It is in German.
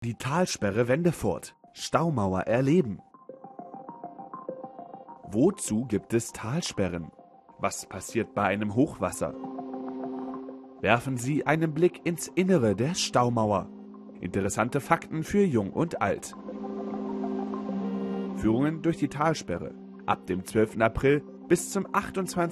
Die Talsperre Wendefurt. Staumauer erleben. Wozu gibt es Talsperren? Was passiert bei einem Hochwasser? Werfen Sie einen Blick ins Innere der Staumauer. Interessante Fakten für Jung und Alt. Führungen durch die Talsperre. Ab dem 12. April bis zum 28.